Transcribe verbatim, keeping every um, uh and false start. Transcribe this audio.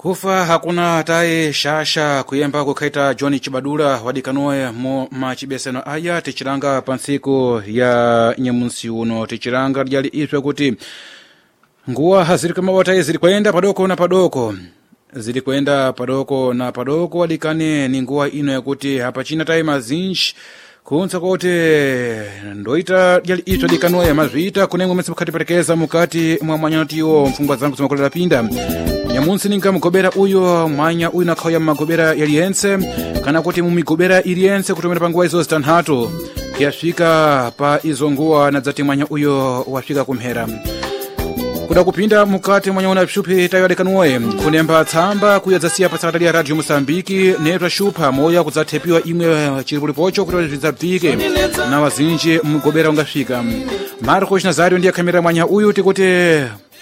Kufa hakuna taye shasha kuyemba kukaita John Chibadula wadikanoe mu machibeseno aya tichiranga pansiku ya nyemunsi uno tichiranga ryali itwe kuti nguwa haziri kama wataye ziri kwenda padoko na padoko ziri kwenda padoko na padoko wadikane ni nguwa ino ya kuti hapa china taye mazinji kunsa kote ndoita ryali itwe dikanoe mazvita kunengo mesi mukati perekeza mukati mwa mwanyanatiyo mfungwa zangu zimakolera pinda nyamunsi ninga mugobera uyo mwanya uyu nakhauya mmagobera yaliyense kana kuti mumigobera iliyense kutomera panguwa izo zitanhatu kuyafika pa izo nguwa na dzati mwanya uyo wafika kumhera kuda kupinda mukati mwanya una shupi tayo adekanuoye kunemba tsamba kuyadzasiya pasakatali ya radio Mosambiki netwa shupa moya kudzathepiwa imwe chiripulipocho kuti zidzabvike na wazinji mugobera ungafika Marcos Nazario ndiye kamera mwanya uyu tikuti